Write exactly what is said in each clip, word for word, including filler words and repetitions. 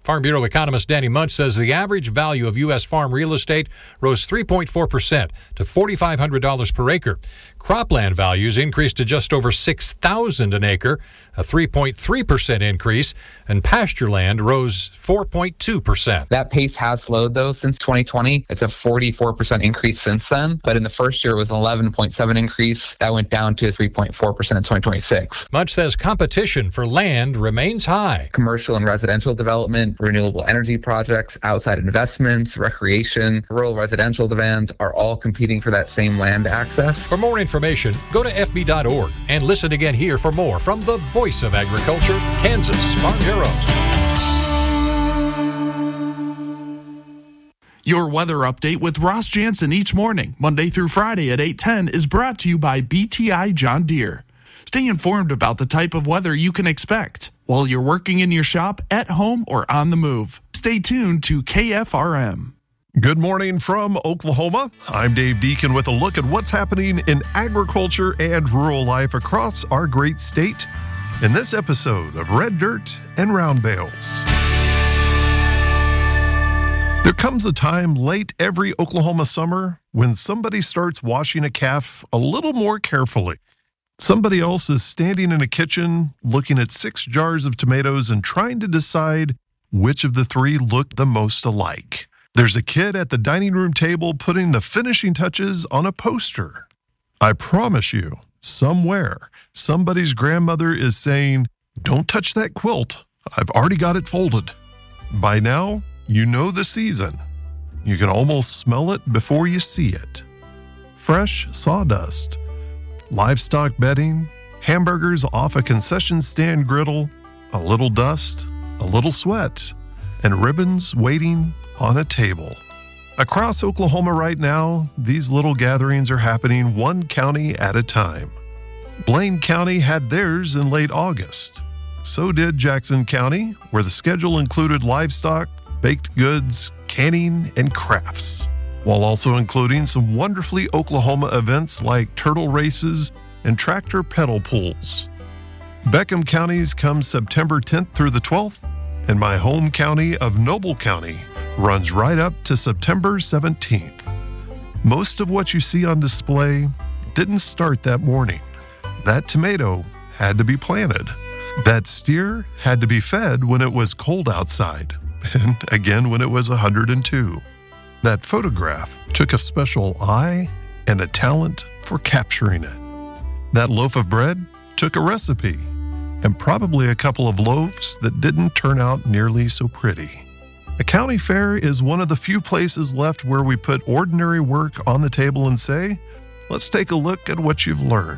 Farm Bureau economist Danny Munch says the average value of U S farm real estate rose three point four percent to four thousand five hundred dollars per acre. Cropland values increased to just over six thousand dollars an acre, a three point three percent increase, and pasture land rose four point two percent. That pace has slowed, though, since twenty twenty. It's a forty-four percent increase since then, but in the first year it was an eleven point seven increase. That went down to three point four percent in twenty twenty-six. Munch says competition for land remains high. Commercial and residential development, renewable energy projects, outside investments, recreation, rural residential demand are all competing for that same land access. For more information, go to F B dot org and listen again here for more from the Voice of Agriculture, Kansas Farm Bureau. Your weather update with Ross Jansen each morning, Monday through Friday at eight ten, is brought to you by B T I John Deere. Stay informed about the type of weather you can expect while you're working in your shop, at home, or on the move. Stay tuned to K F R M. Good morning from Oklahoma. I'm Dave Deacon with a look at what's happening in agriculture and rural life across our great state in this episode of Red Dirt and Round Bales. There comes a time late every Oklahoma summer when somebody starts washing a calf a little more carefully. Somebody else is standing in a kitchen looking at six jars of tomatoes and trying to decide which of the three look the most alike. There's a kid at the dining room table putting the finishing touches on a poster. I promise you, somewhere, somebody's grandmother is saying, "Don't touch that quilt. I've already got it folded." By now, you know the season. You can almost smell it before you see it. Fresh sawdust, livestock bedding, hamburgers off a concession stand griddle, a little dust, a little sweat, and ribbons waiting on a table. Across Oklahoma right now, these little gatherings are happening one county at a time. Blaine County had theirs in late August. So did Jackson County, where the schedule included livestock, baked goods, canning, and crafts, while also including some wonderfully Oklahoma events like turtle races and tractor pedal pulls. Beckham counties come September tenth through the twelfth, and my home county of Noble County runs right up to September seventeenth. Most of what you see on display didn't start that morning. That tomato had to be planted. That steer had to be fed when it was cold outside, and again when it was one hundred two. That photograph took a special eye and a talent for capturing it. That loaf of bread took a recipe, and probably a couple of loaves that didn't turn out nearly so pretty. A county fair is one of the few places left where we put ordinary work on the table and say, let's take a look at what you've learned.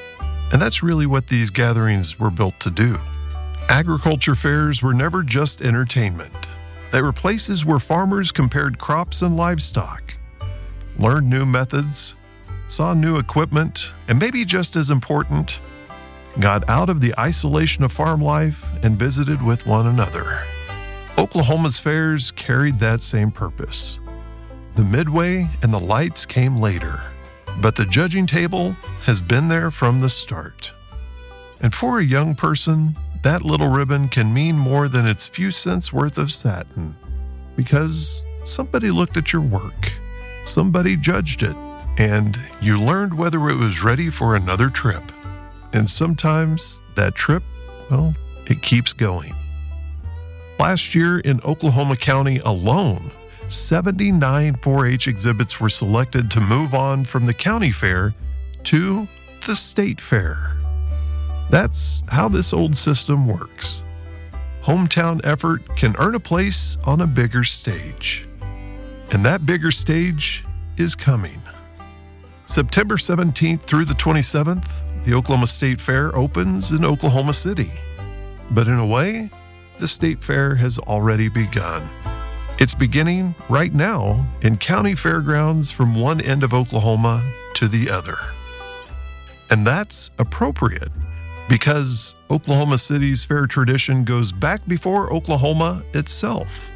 And that's really what these gatherings were built to do. Agriculture fairs were never just entertainment. They were places where farmers compared crops and livestock, learned new methods, saw new equipment, and maybe just as important, got out of the isolation of farm life and visited with one another. Oklahoma's fairs carried that same purpose. The midway and the lights came later, but the judging table has been there from the start. And for a young person, that little ribbon can mean more than its few cents worth of satin, because somebody looked at your work, somebody judged it, and you learned whether it was ready for another trip. And sometimes that trip, well, it keeps going. Last year in Oklahoma County alone, seventy-nine four H exhibits were selected to move on from the county fair to the state fair. That's how this old system works. Hometown effort can earn a place on a bigger stage. And that bigger stage is coming. September seventeenth through the twenty-seventh, the Oklahoma State Fair opens in Oklahoma City. But in a way, the state fair has already begun. It's beginning right now in county fairgrounds from one end of Oklahoma to the other. And that's appropriate because Oklahoma City's fair tradition goes back before Oklahoma itself.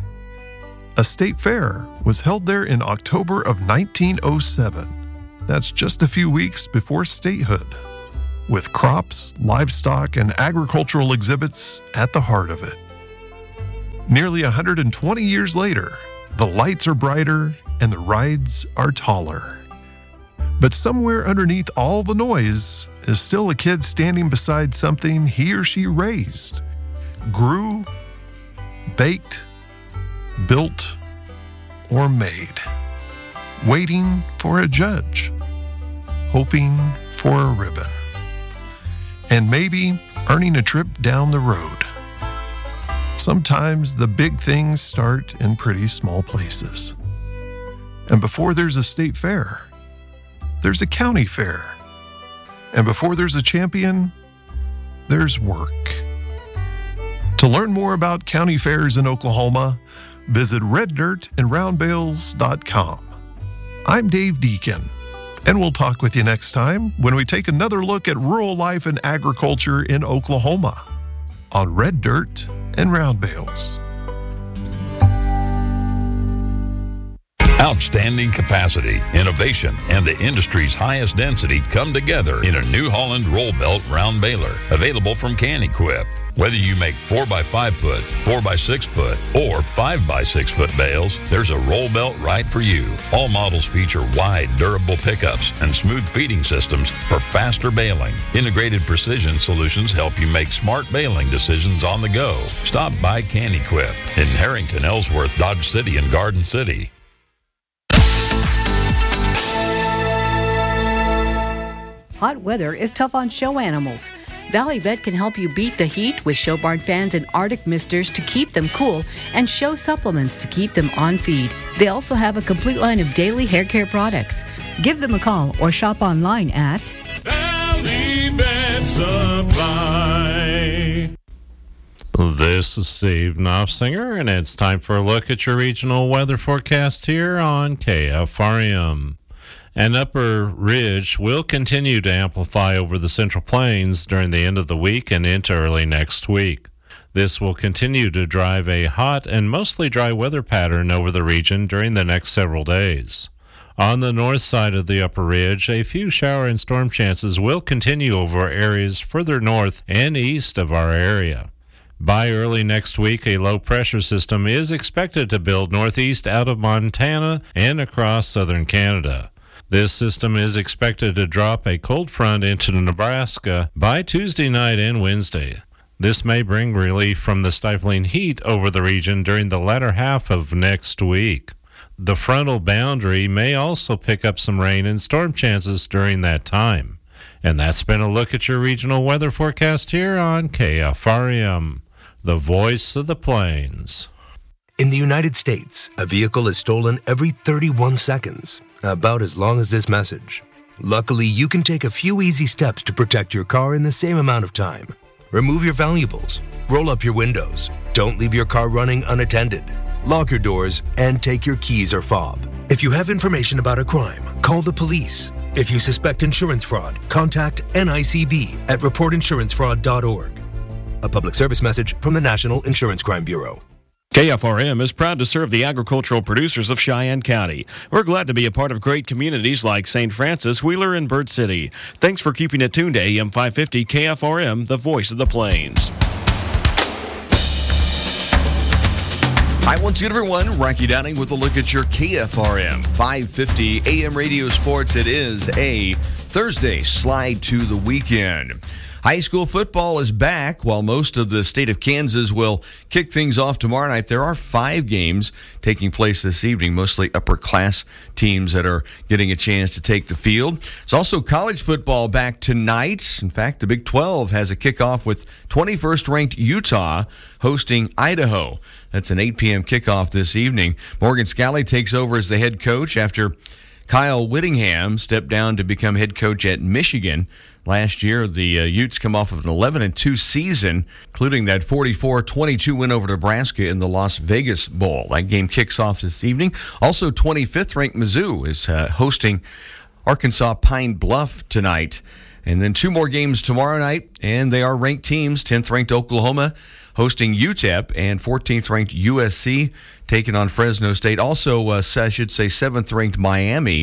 A state fair was held there in October of nineteen oh seven. That's just a few weeks before statehood, with crops, livestock, and agricultural exhibits at the heart of it. Nearly one hundred twenty years later, the lights are brighter and the rides are taller. But somewhere underneath all the noise is still a kid standing beside something he or she raised, grew, baked, built, or made, waiting for a judge, hoping for a ribbon, and maybe earning a trip down the road. Sometimes the big things start in pretty small places. And before there's a state fair, there's a county fair. And before there's a champion, there's work. To learn more about county fairs in Oklahoma, visit red dirt and round bales dot com. I'm Dave Deacon, and we'll talk with you next time when we take another look at rural life and agriculture in Oklahoma on Red Dirt and Round Bales. Outstanding capacity, innovation, and the industry's highest density come together in a New Holland roll belt round baler, available from Can-Equip. Whether you make four by five foot, four by six foot, or five by six foot bales, there's a roll belt right for you. All models feature wide, durable pickups and smooth feeding systems for faster baling. Integrated precision solutions help you make smart baling decisions on the go. Stop by Can-Equip in Harrington, Ellsworth, Dodge City, and Garden City. Hot weather is tough on show animals. Valley Vet can help you beat the heat with show barn fans and Arctic misters to keep them cool and show supplements to keep them on feed. They also have a complete line of daily hair care products. Give them a call or shop online at Valley Vet Supply. This is Steve Knopfsinger, and it's time for a look at your regional weather forecast here on K F R M. An upper ridge will continue to amplify over the Central Plains during the end of the week and into early next week. This will continue to drive a hot and mostly dry weather pattern over the region during the next several days. On the north side of the upper ridge, a few shower and storm chances will continue over areas further north and east of our area. By early next week, a low-pressure system is expected to build northeast out of Montana and across southern Canada. This system is expected to drop a cold front into Nebraska by Tuesday night and Wednesday. This may bring relief from the stifling heat over the region during the latter half of next week. The frontal boundary may also pick up some rain and storm chances during that time. And that's been a look at your regional weather forecast here on K F R M, the voice of the plains. In the United States, a vehicle is stolen every thirty-one seconds. About as long as this message. Luckily, you can take a few easy steps to protect your car in the same amount of time. Remove your valuables, roll up your windows, don't leave your car running unattended, lock your doors, and take your keys or fob. If you have information about a crime, call the police. If you suspect insurance fraud, contact N I C B at report insurance fraud dot org. A public service message from the National Insurance Crime Bureau. K F R M is proud to serve the agricultural producers of Cheyenne County. We're glad to be a part of great communities like Saint Francis, Wheeler, and Bird City. Thanks for keeping it tuned to A M five fifty K F R M, the voice of the plains. Hi, once again, everyone. Rocky Downing with a look at your K F R M five fifty A M Radio Sports. It is a Thursday slide to the weekend. High school football is back. While most of the state of Kansas will kick things off tomorrow night, there are five games taking place this evening, mostly upper-class teams that are getting a chance to take the field. There's also college football back tonight. In fact, the Big twelve has a kickoff with twenty-first ranked Utah hosting Idaho. That's an eight p.m. kickoff this evening. Morgan Scalley takes over as the head coach after Kyle Whittingham stepped down to become head coach at Michigan. Last year, the uh, Utes come off of an eleven and two season, including that forty-four twenty-two win over Nebraska in the Las Vegas Bowl. That game kicks off this evening. Also, twenty-fifth ranked Mizzou is uh, hosting Arkansas Pine Bluff tonight. And then two more games tomorrow night, and they are ranked teams. tenth ranked Oklahoma hosting U T E P, and fourteenth ranked U S C taking on Fresno State. Also, uh, I should say, seventh ranked Miami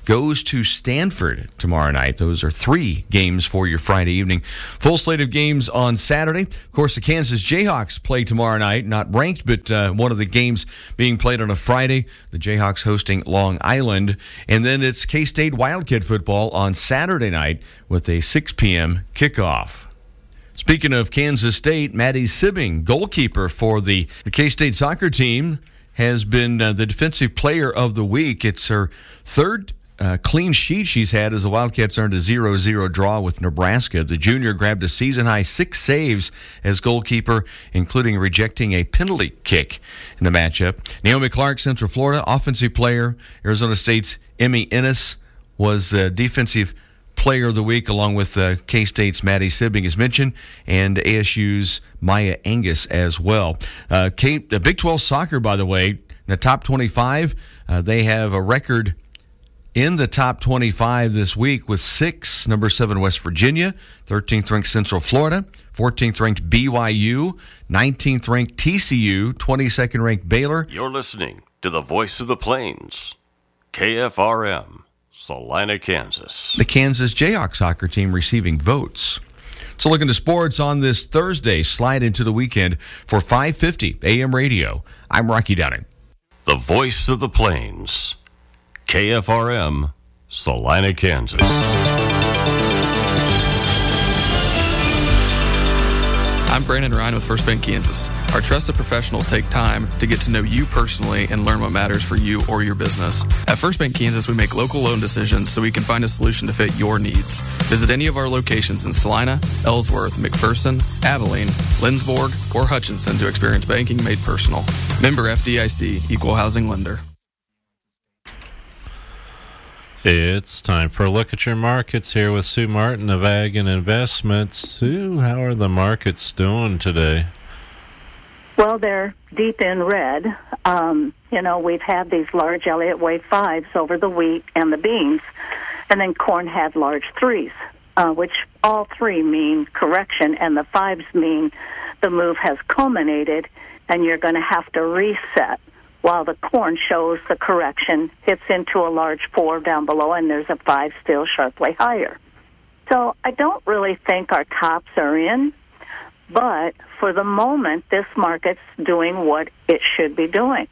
goes to Stanford tomorrow night. Those are three games for your Friday evening. Full slate of games on Saturday. Of course, the Kansas Jayhawks play tomorrow night. Not ranked, but uh, one of the games being played on a Friday. The Jayhawks hosting Long Island. And then it's K-State Wildcat football on Saturday night with a six p.m. kickoff. Speaking of Kansas State, Maddie Sibbing, goalkeeper for the, the K-State soccer team, has been uh, the defensive player of the week. It's her third uh, clean sheet she's had as the Wildcats earned a zero zero draw with Nebraska. The junior grabbed a season-high six saves as goalkeeper, including rejecting a penalty kick in the matchup. Naomi Clark, Central Florida, offensive player. Arizona State's Emmy Ennis was uh, defensive player of the week, along with uh, K-State's Maddie Sibbing, as mentioned, and A S U's Maya Angus as well. Uh, K- the Big twelve soccer, by the way, in the top twenty-five, uh, they have a record in the top twenty-five this week with six. Number seven, West Virginia, thirteenth ranked Central Florida, fourteenth ranked B Y U, nineteenth ranked T C U, twenty-second ranked Baylor. You're listening to the Voice of the Plains, K F R M. Salina, Kansas. The Kansas Jayhawks soccer team receiving votes. So looking to sports on this Thursday, slide into the weekend for five fifty A M radio. I'm Rocky Downing. The Voice of the Plains, K F R M, Salina, Kansas. I'm Brandon Ryan with First Bank Kansas. Our trusted professionals take time to get to know you personally and learn what matters for you or your business. At First Bank Kansas, we make local loan decisions so we can find a solution to fit your needs. Visit any of our locations in Salina, Ellsworth, McPherson, Abilene, Lindsborg, or Hutchinson to experience banking made personal. Member F D I C, Equal Housing Lender. It's time for a look at your markets here with Sue Martin of Ag and Investments. Sue, how are the markets doing today? Well, they're deep in red. Um, you know, we've had these large Elliott Wave fives over the wheat and the beans, and then corn had large threes, uh, which all three mean correction, and the fives mean the move has culminated, and you're going to have to reset. While the corn shows the correction, hits into a large four down below, and there's a five still sharply higher. So I don't really think our tops are in, but for the moment, this market's doing what it should be doing.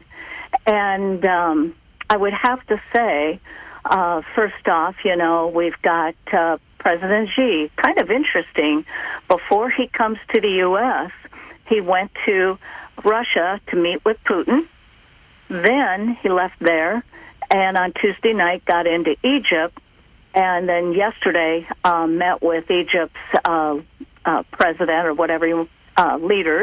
And um, I would have to say, uh, first off, you know, we've got uh, President Xi, kind of interesting. Before he comes to the U S, he went to Russia to meet with Putin. Then he left there, and on Tuesday night got into Egypt, and then yesterday um, met with Egypt's uh, uh, president or whatever you, uh, leaders.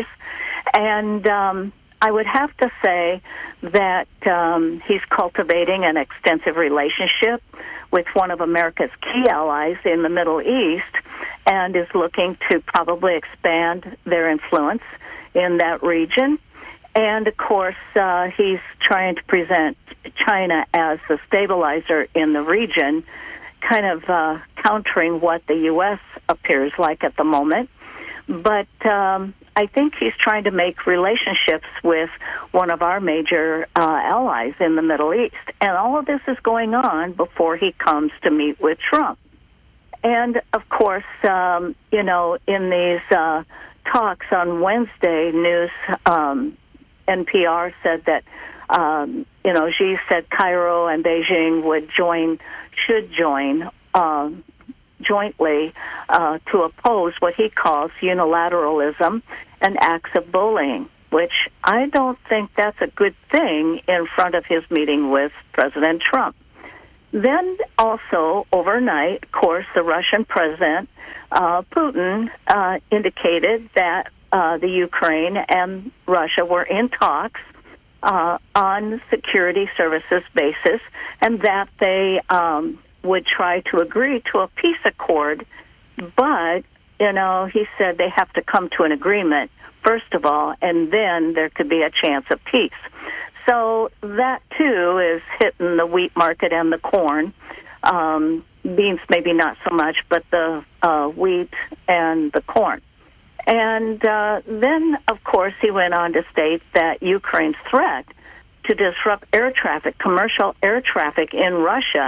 And um, I would have to say that um, he's cultivating an extensive relationship with one of America's key allies in the Middle East, and is looking to probably expand their influence in that region. And, of course, uh, he's trying to present China as the stabilizer in the region, kind of uh, countering what the U S appears like at the moment. But um, I think he's trying to make relationships with one of our major uh, allies in the Middle East. And all of this is going on before he comes to meet with Trump. And, of course, um, you know, in these uh, talks on Wednesday, news... Um, N P R said that, um, you know, Xi said Cairo and Beijing would join, should join uh, jointly uh, to oppose what he calls unilateralism and acts of bullying, which I don't think that's a good thing in front of his meeting with President Trump. Then also overnight, of course, the Russian president, uh, Putin, uh, indicated that Uh, the Ukraine and Russia were in talks uh, on security services basis, and that they um, would try to agree to a peace accord. But, you know, he said they have to come to an agreement, first of all, and then there could be a chance of peace. So that, too, is hitting the wheat market and the corn. Um, beans maybe not so much, but the uh, wheat and the corn. And uh, then, of course, he went on to state that Ukraine's threat to disrupt air traffic, commercial air traffic in Russia,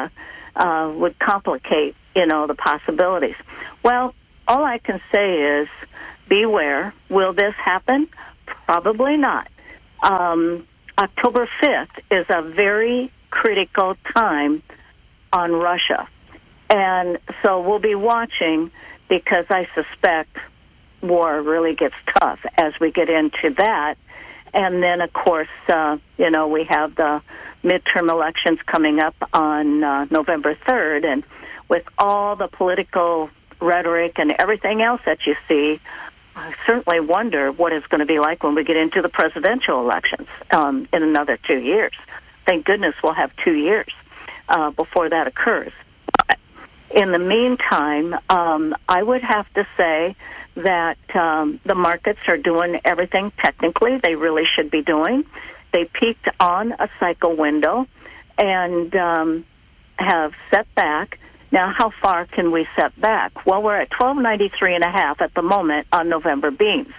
uh, would complicate, you know, the possibilities. Well, all I can say is beware. Will this happen? Probably not. Um, October fifth is a very critical time on Russia. And so we'll be watching, because I suspect war really gets tough as we get into that. And then, of course, uh, you know, we have the midterm elections coming up on uh, November third. And with all the political rhetoric and everything else that you see, I certainly wonder what it's going to be like when we get into the presidential elections um, in another two years. Thank goodness we'll have two years uh, before that occurs. But in the meantime, um, I would have to say that um, the markets are doing everything technically they really should be doing. They peaked on a cycle window and um, have set back. Now, how far can we set back? Well, we're at twelve ninety-three and a half at the moment on November beans.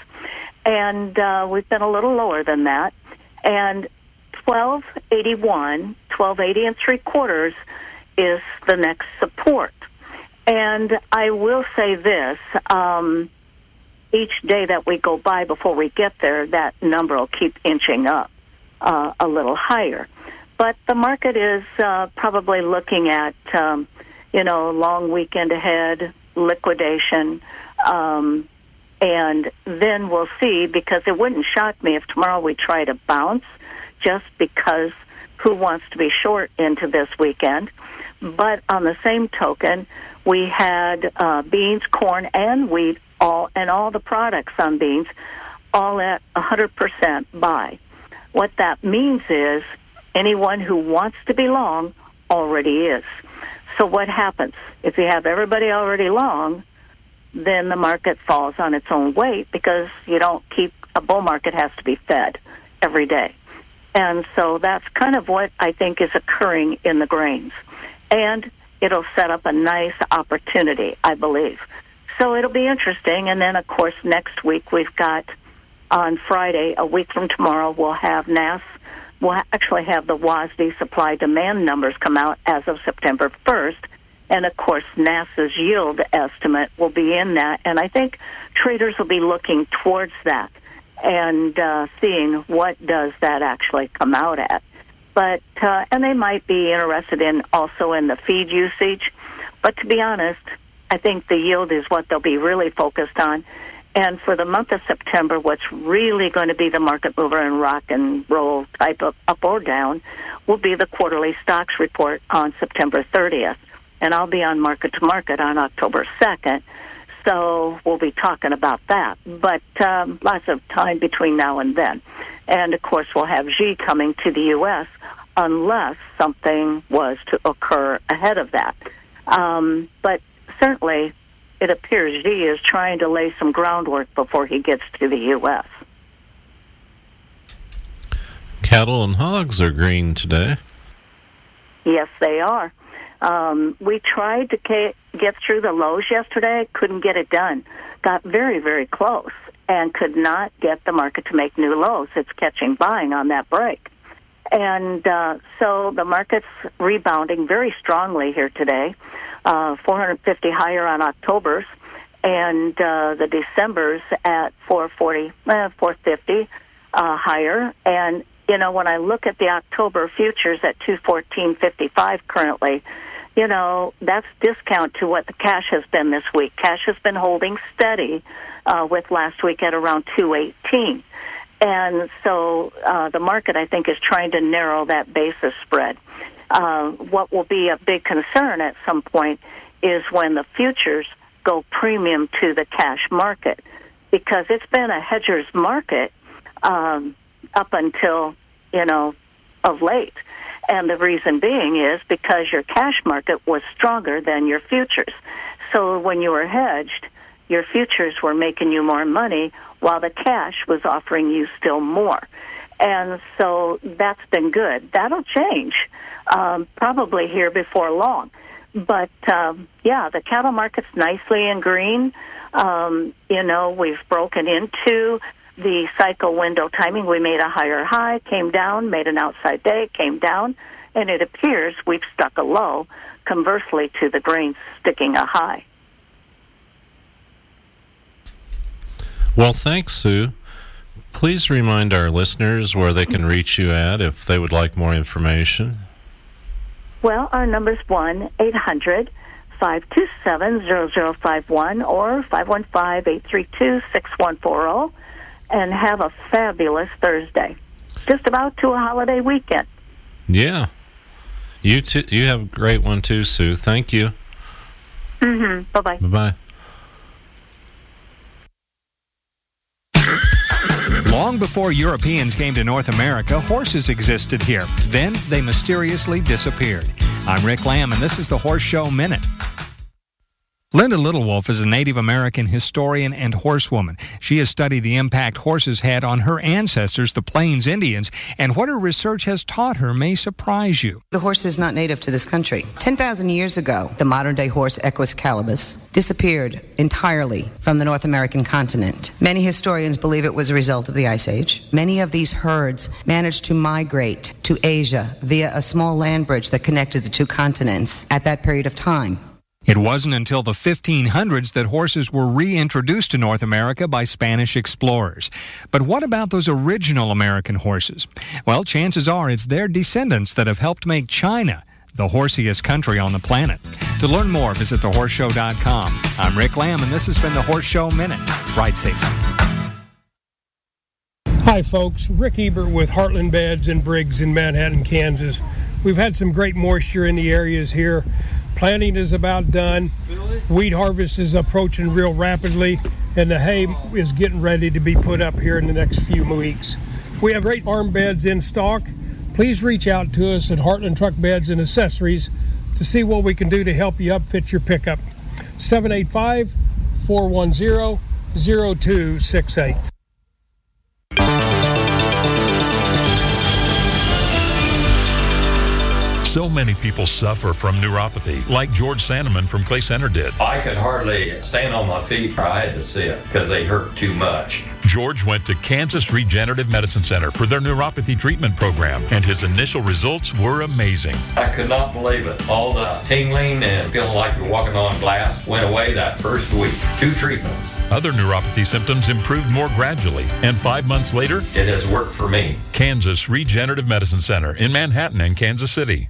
And uh, we've been a little lower than that. And twelve eighty-one, twelve eighty and three quarters is the next support. And I will say this, um, each day that we go by before we get there, that number will keep inching up uh, a little higher. But the market is uh, probably looking at, um, you know, long weekend ahead, liquidation, um, and then we'll see, because it wouldn't shock me if tomorrow we try to bounce, just because who wants to be short into this weekend. But on the same token, we had uh, beans, corn, and wheat, all and all the products on beans, all at one hundred percent buy. What that means is anyone who wants to be long already is. So what happens? If you have everybody already long, then the market falls on its own weight, because you don't keep, a bull market has to be fed every day. And so that's kind of what I think is occurring in the grains. And it'll set up a nice opportunity, I believe. So it'll be interesting. And then, of course, next week we've got, on Friday, a week from tomorrow, we'll have N A S. We'll actually have the W A S D supply-demand numbers come out as of September first. And, of course, NASA's yield estimate will be in that. And I think traders will be looking towards that and uh, seeing what does that actually come out at. But uh, and they might be interested in also in the feed usage. But to be honest, I think the yield is what they'll be really focused on. And for the month of September, what's really going to be the market mover and rock and roll type of up or down will be the quarterly stocks report on September thirtieth. And I'll be on market to market on October second. So we'll be talking about that. But um, lots of time between now and then. And, of course, we'll have Xi coming to the U S unless something was to occur ahead of that. Um, but certainly it appears Xi is trying to lay some groundwork before he gets to the U S. Cattle and hogs are green today. Yes, they are. Um, we tried to ca- get through the lows yesterday, couldn't get it done. Got very, very close and could not get the market to make new lows. It's catching buying on that break. And uh, so the market's rebounding very strongly here today, uh, four hundred fifty higher on October's, and uh, the December's at four forty, eh, four fifty uh, higher. And, you know, when I look at the October futures at two fourteen fifty-five currently, you know, that's discount to what the cash has been this week. Cash has been holding steady uh, with last week at around two eighteen. And so uh, the market, I think, is trying to narrow that basis spread. Uh, what will be a big concern at some point is when the futures go premium to the cash market, because it's been a hedger's market um, up until, you know, of late. And the reason being is because your cash market was stronger than your futures. So when you were hedged, your futures were making you more money while the cash was offering you still more. And so that's been good. That'll change um, probably here before long. But, um, yeah, the cattle market's nicely in green. Um, you know, we've broken into the cycle window timing. We made a higher high, came down, made an outside day, came down, and it appears we've stuck a low. conversely to the grains sticking a high. Well, thanks, Sue. Please remind our listeners where they can reach you at if they would like more information. Well, our number's one eight hundred five two seven zero zero five one or five one five eight three two six one four zero, and have a fabulous Thursday. Just about to a holiday weekend. Yeah. You too, you have a great one too, Sue. Thank you. Mm-hmm. Bye-bye. Bye-bye. Long before Europeans came to North America, horses existed here. Then they mysteriously disappeared. I'm Rick Lamb, and this is the Horse Show Minute. Linda Littlewolf is a Native American historian and horsewoman. She has studied the impact horses had on her ancestors, the Plains Indians, and what her research has taught her may surprise you. The horse is not native to this country. ten thousand years ago, the modern-day horse Equus calibus disappeared entirely from the North American continent. Many historians believe it was a result of the Ice Age. Many of these herds managed to migrate to Asia via a small land bridge that connected the two continents at that period of time. It wasn't until the fifteen hundreds that horses were reintroduced to North America by Spanish explorers. But what about those original American horses? Well, chances are it's their descendants that have helped make China the horsiest country on the planet. To learn more, visit the horse show dot com. I'm Rick Lamb, and this has been the Horse Show Minute. Ride safely. Hi, folks. Rick Ebert with Heartland Beds and Briggs in Manhattan, Kansas. We've had some great moisture in the areas here. Planting is about done. Wheat harvest is approaching real rapidly, and the hay is getting ready to be put up here in the next few weeks. We have great arm beds in stock. Please reach out to us at Heartland Truck Beds and Accessories to see what we can do to help you upfit your pickup. seven eight five, four one zero, zero two six eight. So many people suffer from neuropathy, like George Sandeman from Clay Center did. I could hardly stand on my feet. I had to sit because they hurt too much. George went to Kansas Regenerative Medicine Center for their neuropathy treatment program, and his initial results were amazing. I could not believe it. All the tingling and feeling like you're walking on glass went away that first week. Two treatments. Other neuropathy symptoms improved more gradually, and five months later, it has worked for me. Kansas Regenerative Medicine Center in Manhattan and Kansas City.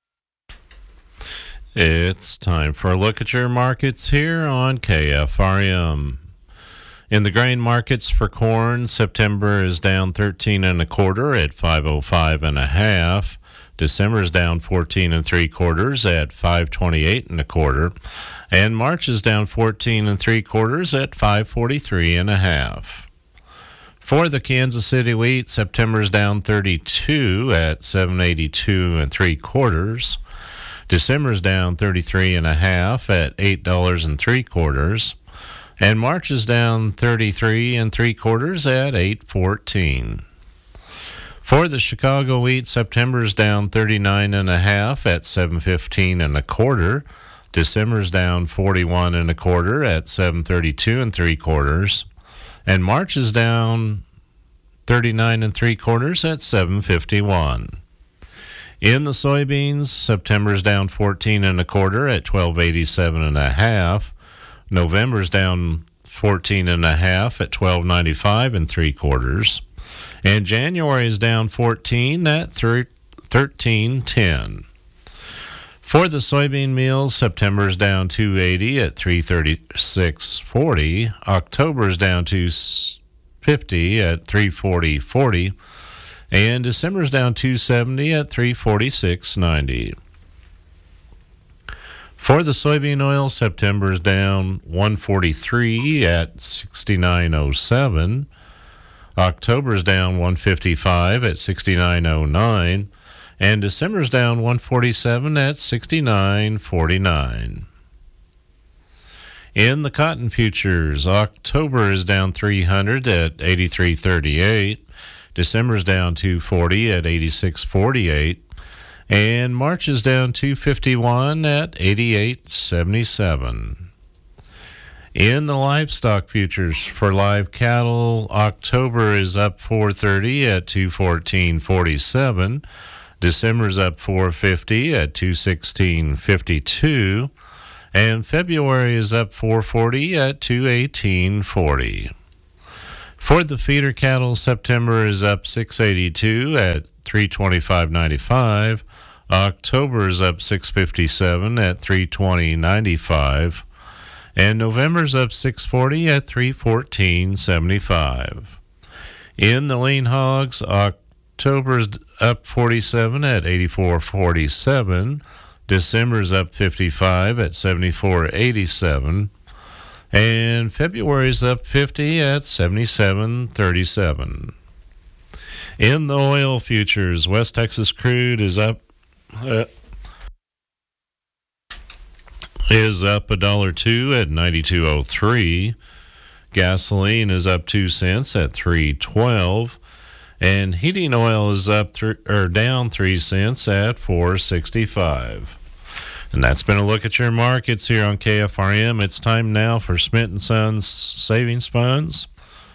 It's time for a look at your markets here on K F R M. In the grain markets for corn, September is down thirteen and a quarter at five oh five and a half. December is down fourteen and three quarters at five twenty-eight and a quarter, and March is down fourteen and three quarters at five forty-three and a half. For the Kansas City wheat, September is down thirty-two at seven eighty-two and three quarters. December's down thirty-three and a half at eight dollars and three quarters, and March is down thirty-three and three quarters at eight fourteen. For the Chicago wheat, September's down thirty-nine and a half at seven fifteen and a quarter. December's down forty-one and a quarter at seven thirty-two and three quarters, and March is down thirty-nine and three quarters at seven fifty-one. In the soybeans, September's down fourteen and a quarter at twelve eighty-seven and a half. November's down fourteen and a half at twelve ninety-five and three quarters. And January is down fourteen at thirteen ten. For the soybean meals, September's down two eighty at three thirty-six forty. October's down two fifty at three forty forty. And December's down two seventy at three forty-six ninety. For the soybean oil, September's down one forty-three at sixty-nine oh seven. October's down one fifty-five at sixty-nine oh nine. And December's down one forty-seven at sixty-nine forty-nine. In the cotton futures, October is down three hundred at eighty-three thirty-eight. December's down two forty at eighty-six forty-eight, and March is down two fifty-one at eighty-eight seventy-seven. In the livestock futures for live cattle, October is up four thirty at two fourteen forty-seven. December's up four fifty at two sixteen fifty-two. And February is up four forty at two eighteen forty. For the feeder cattle, September is up six eighty-two at three twenty-five ninety-five. October is up six fifty-seven at three twenty ninety-five. And November's up six forty at three fourteen seventy-five. In the lean hogs, October's up forty-seven at eighty-four forty-seven. December's up fifty-five at seventy-four eighty-seven. And February's up fifty at seventy-seven thirty-seven. In the oil futures, West Texas crude is up uh, is up a dollar two at ninety-two oh three. Gasoline is up two cents at three twelve, and heating oil is up th- or down three cents at four sixty-five. And that's been a look at your markets here on K F R M. It's time now for Smith and Sons Savings Funds.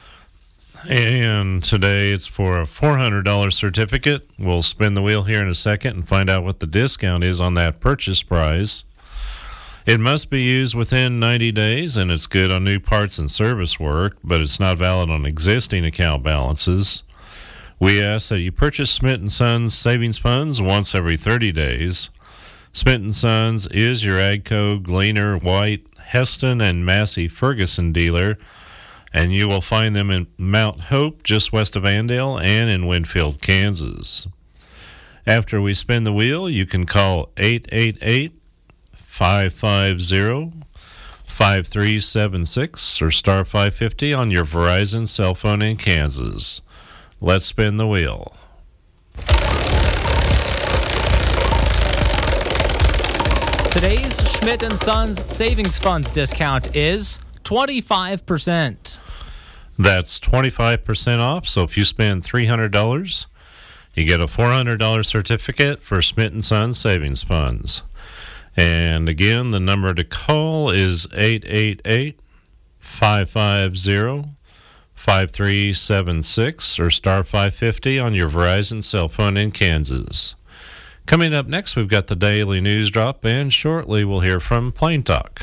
And today it's for a four hundred dollars certificate. We'll spin the wheel here in a second and find out what the discount is on that purchase price. It must be used within ninety days, and it's good on new parts and service work, but it's not valid on existing account balances. We ask that you purchase Smith and Sons Savings Funds once every thirty days. Smith and Sons is your Agco, Gleaner, White, Heston, and Massey Ferguson dealer, and you will find them in Mount Hope, just west of Andale, and in Winfield, Kansas. After we spin the wheel, you can call eight eight eight, five five zero, five three seven six or star five fifty on your Verizon cell phone in Kansas. Let's spin the wheel. Today's Schmidt and Sons Savings Funds discount is twenty-five percent. That's twenty-five percent off, so if you spend three hundred dollars, you get a four hundred dollars certificate for Schmidt and Sons Savings Funds. And again, the number to call is eight eight eight, five five zero, five three seven six or star five fifty on your Verizon cell phone in Kansas. Coming up next, we've got the Daily News Drop, and shortly we'll hear from Plain Talk.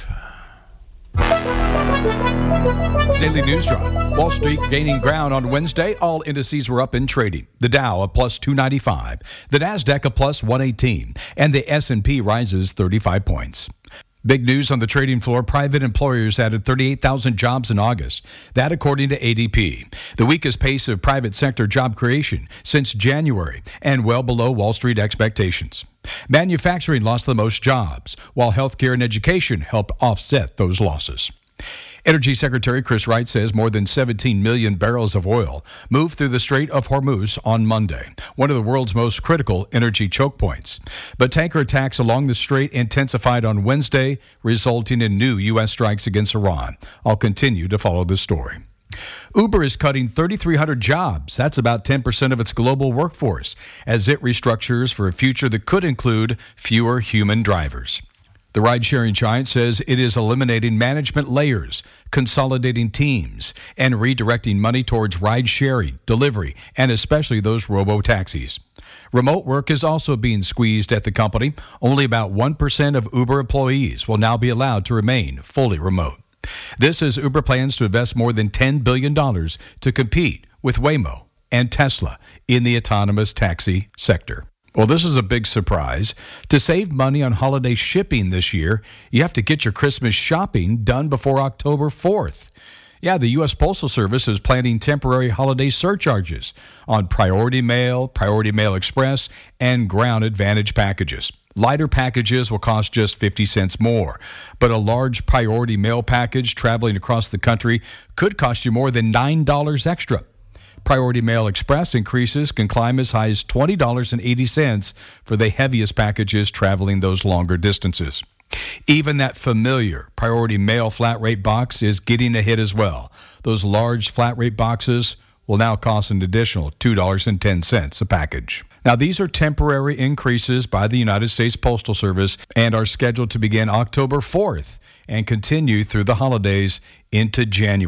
Daily News Drop. Wall Street gaining ground on Wednesday. All indices were up in trading. The Dow a plus two ninety-five, the Nasdaq a plus one eighteen, and the S and P rises thirty-five points. Big news on the trading floor. Private employers added thirty-eight thousand jobs in August. That according to A D P. The weakest pace of private sector job creation since January and well below Wall Street expectations. Manufacturing lost the most jobs, while healthcare and education helped offset those losses. Energy Secretary Chris Wright says more than seventeen million barrels of oil moved through the Strait of Hormuz on Monday, one of the world's most critical energy choke points. But tanker attacks along the strait intensified on Wednesday, resulting in new U S strikes against Iran. I'll continue to follow the story. Uber is cutting thirty-three hundred jobs. That's about ten percent of its global workforce, as it restructures for a future that could include fewer human drivers. The ride-sharing giant says it is eliminating management layers, consolidating teams, and redirecting money towards ride-sharing, delivery, and especially those robo-taxis. Remote work is also being squeezed at the company. Only about one percent of Uber employees will now be allowed to remain fully remote. This as Uber plans to invest more than ten billion dollars to compete with Waymo and Tesla in the autonomous taxi sector. Well, this is a big surprise. To save money on holiday shipping this year, you have to get your Christmas shopping done before October fourth. Yeah, the U S Postal Service is planning temporary holiday surcharges on Priority Mail, Priority Mail Express, and Ground Advantage packages. Lighter packages will cost just fifty cents more, but a large Priority Mail package traveling across the country could cost you more than nine dollars extra. Priority Mail Express increases can climb as high as twenty dollars and eighty cents for the heaviest packages traveling those longer distances. Even that familiar Priority Mail flat rate box is getting a hit as well. Those large flat rate boxes will now cost an additional two dollars and ten cents a package. Now, these are temporary increases by the United States Postal Service and are scheduled to begin October fourth and continue through the holidays into January.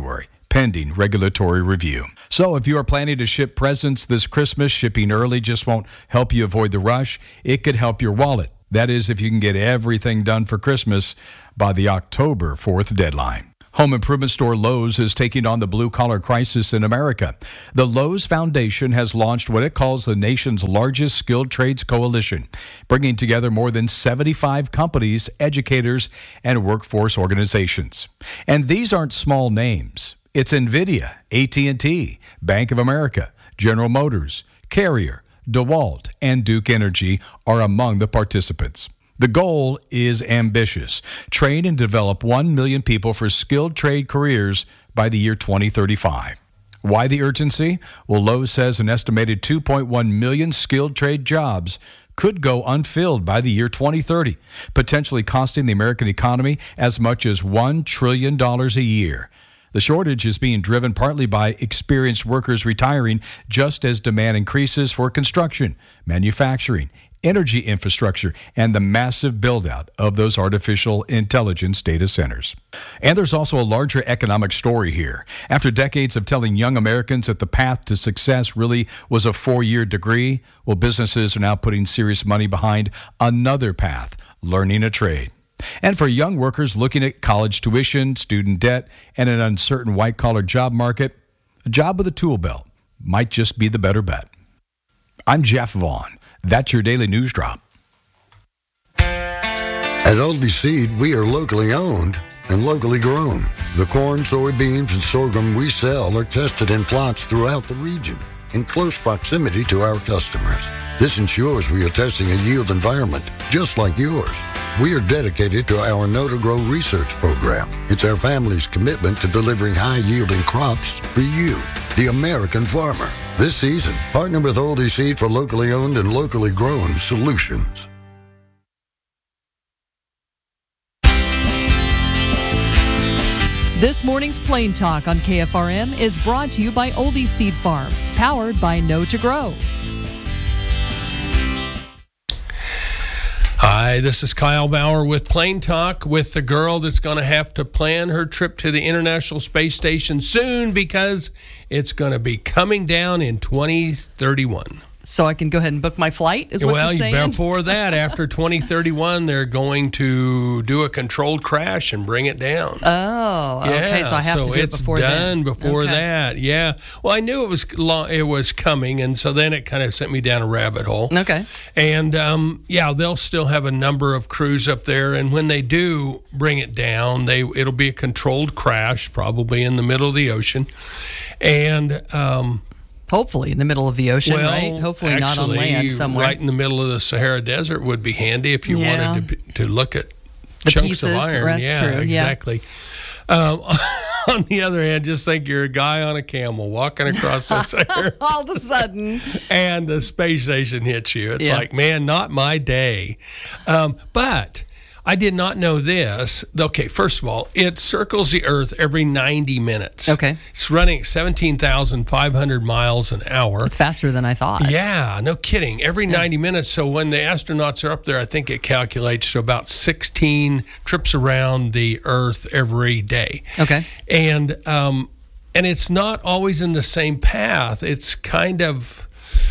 pending regulatory review. So if you are planning to ship presents this Christmas, shipping early just won't help you avoid the rush. It could help your wallet. That is, if you can get everything done for Christmas by the October fourth deadline. Home improvement store Lowe's is taking on the blue-collar crisis in America. The Lowe's Foundation has launched what it calls the nation's largest skilled trades coalition, bringing together more than seventy-five companies, educators, and workforce organizations. And these aren't small names. It's NVIDIA, A T and T, Bank of America, General Motors, Carrier, DeWalt, and Duke Energy are among the participants. The goal is ambitious. Train and develop one million people for skilled trade careers by the year twenty thirty-five. Why the urgency? Well, Lowe's says an estimated two point one million skilled trade jobs could go unfilled by the year twenty thirty, potentially costing the American economy as much as one trillion dollars a year. The shortage is being driven partly by experienced workers retiring just as demand increases for construction, manufacturing, energy infrastructure, and the massive build-out of those artificial intelligence data centers. And there's also a larger economic story here. After decades of telling young Americans that the path to success really was a four-year degree, well, businesses are now putting serious money behind another path, learning a trade. And for young workers looking at college tuition, student debt, and an uncertain white-collar job market, a job with a tool belt might just be the better bet. I'm Jeff Vaughn. That's your daily news drop. At Aldi Seed, we are locally owned and locally grown. The corn, soybeans, and sorghum we sell are tested in plots throughout the region in close proximity to our customers. This ensures we are testing a yield environment just like yours. We are dedicated to our Know to Grow research program. It's our family's commitment to delivering high-yielding crops for you, the American farmer. This season, partner with Aldi Seed for locally owned and locally grown solutions. This morning's Plain Talk on K F R M is brought to you by Oldie Seed Farms, powered by Know to Grow. Hi, this is Kyle Bauer with Plain Talk with the girl that's going to have to plan her trip to the International Space Station soon because it's going to be coming down in twenty thirty-one. So I can go ahead and book my flight, is what well, you're saying? Well, before that, after twenty thirty-one, they're going to do a controlled crash and bring it down. Oh, yeah, okay, so I have so to do it before it's then. done before Okay. that, yeah. Well, I knew it was long, it was coming, and so then it kind of sent me down a rabbit hole. Okay. And, um, yeah, they'll still have a number of crews up there, and when they do bring it down, they it'll be a controlled crash, probably in the middle of the ocean. And... Um, Hopefully in the middle of the ocean, well, right? Hopefully actually, not on land somewhere. Right in the middle of the Sahara Desert would be handy if you Yeah. wanted to, to look at The chunks pieces, of iron. that's yeah, true, yeah. exactly. Um, on the other hand, just think you're a guy on a camel walking across the Sahara. All of a sudden. And the space station hits you. It's Yeah. like, man, not my day. Um, but I did not know this. Okay, first of all, it circles the Earth every ninety minutes. Okay. It's running seventeen thousand five hundred miles an hour. It's faster than I thought. Yeah, no kidding. Every ninety minutes. So when the astronauts are up there, I think it calculates to about sixteen trips around the Earth every day. Okay. And um, and it's not always in the same path. It's kind of...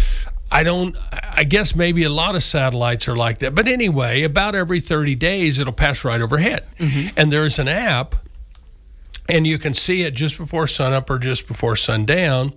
I don't, I guess maybe a lot of satellites are like that. But anyway, about every thirty days, it'll pass right overhead. Mm-hmm. And there's an app, and you can see it just before sunup or just before sundown.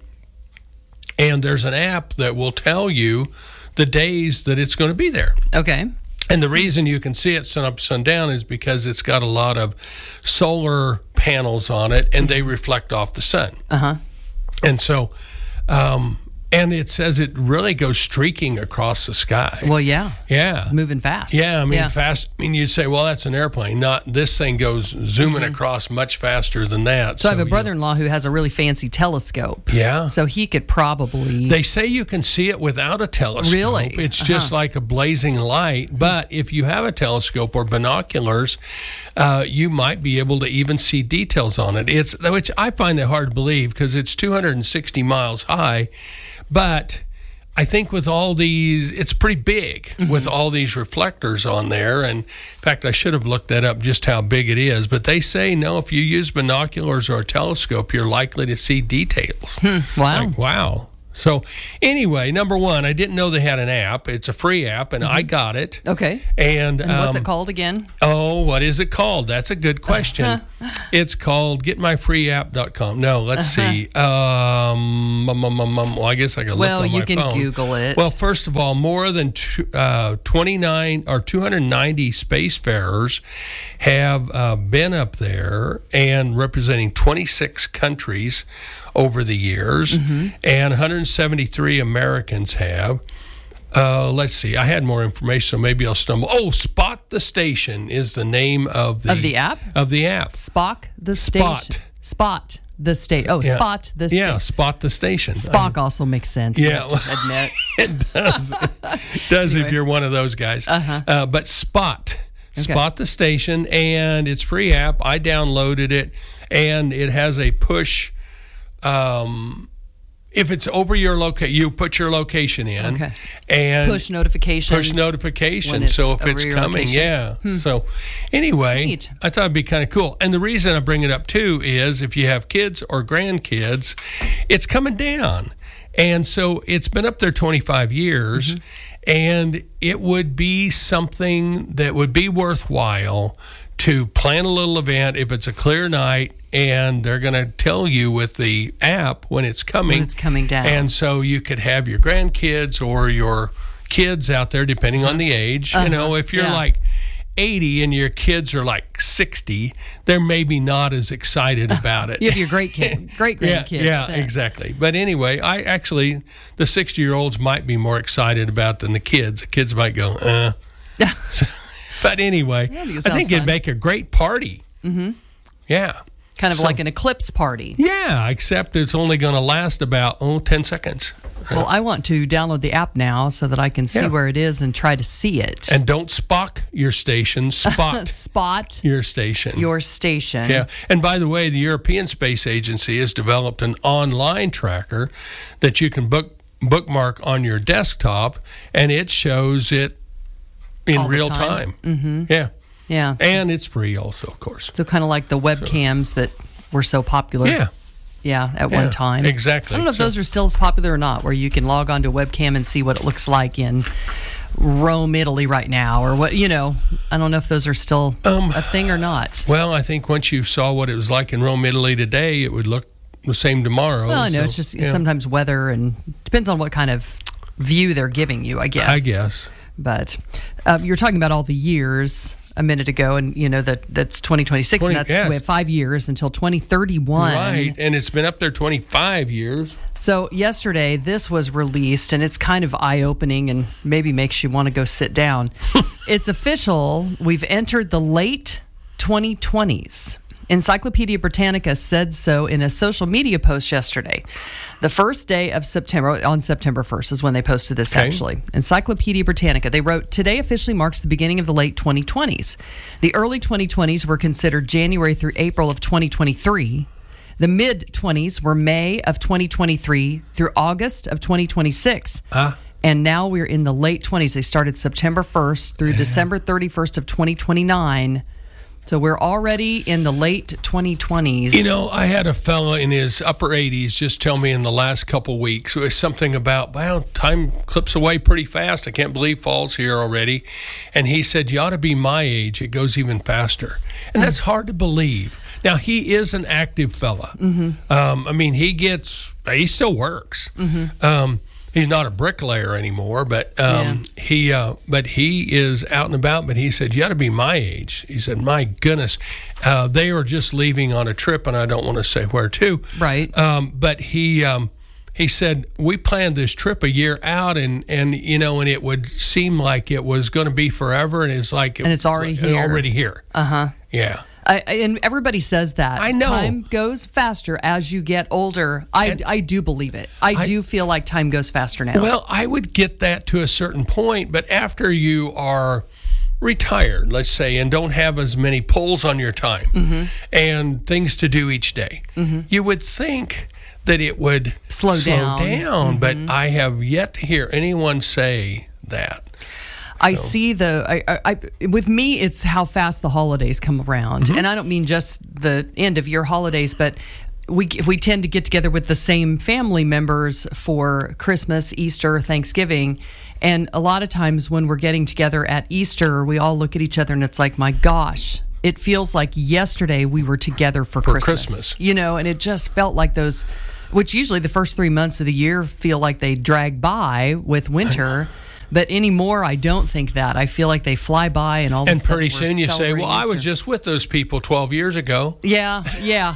And there's an app that will tell you the days that it's going to be there. Okay. And the reason you can see it sunup, sundown is because it's got a lot of solar panels on it, and they reflect off the sun. Uh-huh. And so... Um, And it says it really goes streaking across the sky. Well, yeah. Yeah. It's moving fast. Yeah, I mean, Yeah. fast. I mean, you'd say, well, that's an airplane. Not this thing goes zooming across much faster than that. So, I have a you- brother-in-law who has a really fancy telescope. Yeah. So he could probably... They say you can see it without a telescope. Really? It's just Uh-huh. like a blazing light. But if you have a telescope or binoculars, uh, you might be able to even see details on it. It's which I find it hard to believe because it's two hundred sixty miles high, but I think with all these, it's pretty big mm-hmm. with all these reflectors on there. And in fact, I should have looked that up just how big it is. But they say, no, if you use binoculars or a telescope, you're likely to see details. Hmm. Wow. Like, wow. So anyway, number one, I didn't know they had an app. It's a free app, and mm-hmm. I got it. Okay. And, and what's um, it called again? Oh, what is it called? That's a good question. It's called get my free app dot com. No, let's uh-huh. see. Um, um, um, um, um, well, I guess I can well, look on my phone. Well, you can Google it. Well, first of all, more than two, uh, twenty-nine or two hundred ninety spacefarers have uh, been up there and representing twenty-six countries over the years, mm-hmm. and one hundred seventy-three Americans have. Uh, let's see. I had more information, so maybe I'll stumble. Oh, Spot the Station is the name of the of the app. Of the app. Spock the Spot. Station. Spot the station. Oh, yeah. Spot the station. Yeah, Spot the Station. Spock um, also makes sense. Yeah, admit it does. It does anyway. If you're one of those guys. Uh-huh. Uh, but Spot. Okay. Spot the Station, and it's free app. I downloaded it, and it has a push. Um, if it's over your location, you put your location in, okay. and push notifications. Push notifications. So if it's coming, location. yeah. Hmm. So anyway, Sweet. I thought it'd be kind of cool. And the reason I bring it up too is if you have kids or grandkids, it's coming down, and so it's been up there twenty-five years. Mm-hmm. And it would be something that would be worthwhile to plan a little event if it's a clear night, and they're going to tell you with the app when it's coming. When it's coming down. And so you could have your grandkids or your kids out there, depending on the age. Uh-huh. You know, if you're yeah. like eighty and your kids are like sixty, they're maybe not as excited about it. You have your great kid, great grandkids. Yeah, yeah then. exactly. But anyway, I actually, the sixty-year-olds might be more excited about than the kids. The kids might go, uh. so, but anyway, yeah, I think, I think it'd fun. make a great party. Mm-hmm. Yeah. Kind of so, like an eclipse party. Yeah, except it's only going to last about, oh, ten seconds. Well, I want to download the app now so that I can see yeah. where it is and try to see it. And don't Spock your station, spot. Spot your station. Your station. Yeah. And by the way, the European Space Agency has developed an online tracker that you can book bookmark on your desktop, and it shows it in All the real time. time. Mm-hmm. Yeah. Yeah. And it's free also, of course. So kind of like the webcams so. that were so popular. Yeah. Yeah, at yeah, one time. Exactly. I don't know if so. those are still as popular or not, where you can log on to a webcam and see what it looks like in Rome, Italy right now, or what, you know. I don't know if those are still um, a thing or not. Well, I think once you saw what it was like in Rome, Italy today, it would look the same tomorrow. Well, I know. So, it's just yeah. sometimes weather and depends on what kind of view they're giving you, I guess. I guess. But uh, you're talking about all the years a minute ago, and you know that that's twenty twenty-six, twenty, and that's yeah. we have five years until twenty thirty-one. Right, and it's been up there twenty-five years. So yesterday, this was released, and it's kind of eye-opening, and maybe makes you want to go sit down. It's official. We've entered the late twenty twenties. Encyclopedia Britannica said so in a social media post yesterday. The first day of September, on September first, is when they posted this, okay. actually. Encyclopedia Britannica. They wrote, today officially marks the beginning of the late twenty twenties. The early twenty twenties were considered January through April of twenty twenty-three. The mid-twenties were May of twenty twenty-three through August of twenty twenty-six. Ah. And now we're in the late twenties. They started September first through yeah. December thirty-first of twenty twenty-nine. So we're already in the late twenty twenties. You know, I had a fella in his upper eighties just tell me in the last couple weeks, it was something about, well, time clips away pretty fast. I can't believe fall's here already. And he said, you ought to be my age. It goes even faster. And that's hard to believe. Now, he is an active fella. Mm-hmm. Um, I mean, he gets, he still works. Mm-hmm. Um, he's not a bricklayer anymore, but um, yeah. he uh, but he is out and about. But he said, you ought to be my age. He said, my goodness. Uh, they were just leaving on a trip, and I don't want to say where to. Right. Um, but he um, he said, we planned this trip a year out, and, and you know, and it would seem like it was going to be forever, and it's like... It, and it's already here. Already here. Uh-huh. Yeah. I, and everybody says that. I know. Time goes faster as you get older. I, I do believe it. I, I do feel like time goes faster now. Well, I would get that to a certain point, but after you are retired, let's say, and don't have as many pulls on your time mm-hmm. and things to do each day, mm-hmm. you would think that it would slow, slow down. down. Mm-hmm. But I have yet to hear anyone say that. I So. see the, I, I, I, with me, it's how fast the holidays come around. Mhm. And I don't mean just the end of year holidays, but we we tend to get together with the same family members for Christmas, Easter, Thanksgiving. And a lot of times when we're getting together at Easter, we all look at each other and it's like, my gosh, it feels like yesterday we were together for, For Christmas. Christmas. You know, and it just felt like those, which usually the first three months of the year feel like they drag by with winter. But anymore, I don't think that. I feel like they fly by and all of a And sudden pretty we're soon you say, celebrating well, I was Easter. just with those people twelve years ago. Yeah, yeah.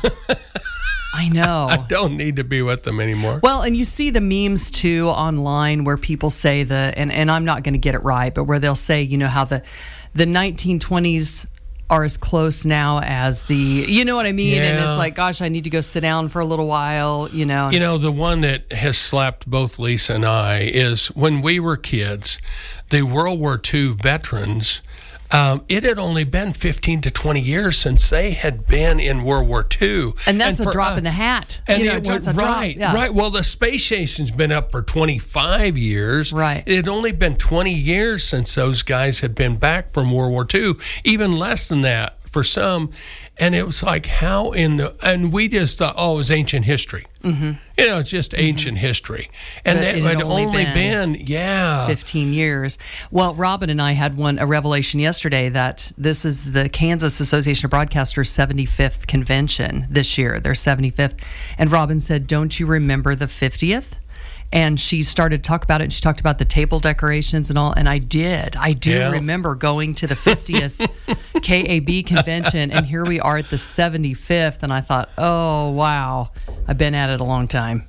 I know. I don't need to be with them anymore. Well, and you see the memes too online where people say the, and, and I'm not going to get it right, but where they'll say, you know, how the the nineteen twenties are as close now as the, you know what I mean? And Yeah. it's like, gosh, I need to go sit down for a little while, you know. You know, the one that has slapped both Lisa and I is when we were kids, the World War Two veterans, um, it had only been fifteen to twenty years since they had been in World War Two. And that's a for drop us- in the hat. And You know, it it's was, a drop, right, yeah. right. Well, the space station's been up for twenty-five years. Right. It had only been twenty years since those guys had been back from World War Two, even less than that for some. And it was like, how in the, and we just thought, oh, it was ancient history. Mm-hmm. You know, it's just ancient history. And But that it had had only, only been, been yeah. fifteen years. Well, Robin and I had one a revelation yesterday that this is the Kansas Association of Broadcasters seventy-fifth convention this year, their seventy-fifth. And Robin said, don't you remember the fiftieth? And she started to talk about it, and she talked about the table decorations and all, and I did. I do Yeah. remember going to the fiftieth K A B convention, and here we are at the seventy-fifth, and I thought, oh, wow, I've been at it a long time.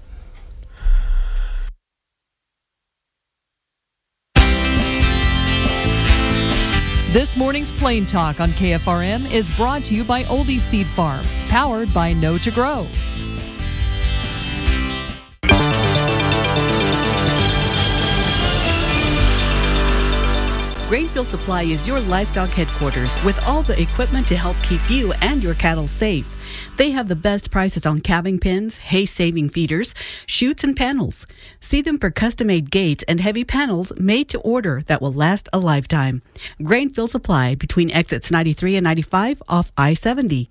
This morning's Plain Talk on K F R M is brought to you by Oldie Seed Farms, powered by Know to Grow. Grainfield Supply is your livestock headquarters with all the equipment to help keep you and your cattle safe. They have the best prices on calving pens, hay-saving feeders, chutes, and panels. See them for custom-made gates and heavy panels made to order that will last a lifetime. Grainfield Supply between exits ninety-three and ninety-five off I seventy.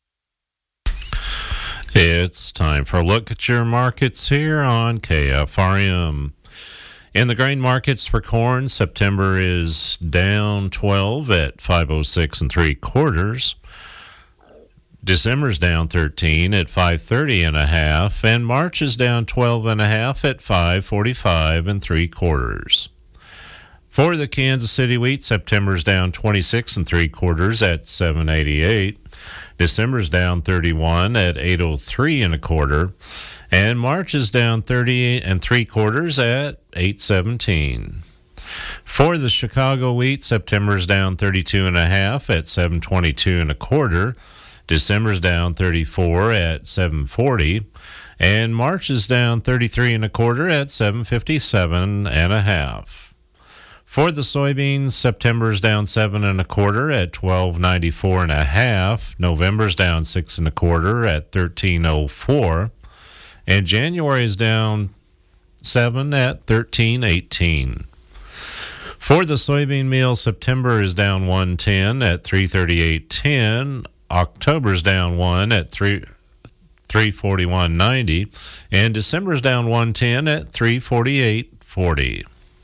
It's time for a look at your markets here on K F R M. In the grain markets for corn, September is down twelve at five oh six and three quarters. December's down thirteen at five thirty and a half, and March is down twelve and a half at five forty-five and three quarters. For the Kansas City wheat, September's down twenty-six and three quarters at seven eighty-eight. December's down thirty-one at eight oh three and a quarter, and March is down thirty and three quarters at eight seventeen. For the Chicago wheat, September's down thirty-two and a half at seven twenty-two and a quarter. December's down thirty-four at seven forty, and March is down thirty-three and a quarter at seven fifty-seven and a half. For the soybeans, September's down seven and a quarter at twelve ninety-four and a half. November's down six and a quarter at thirteen oh four, and January is down seven at thirteen eighteen. For the soybean meal, September is down one ten at three thirty-eight ten. October's down one at three three forty-one ninety, and December's down one ten at three forty-eight forty.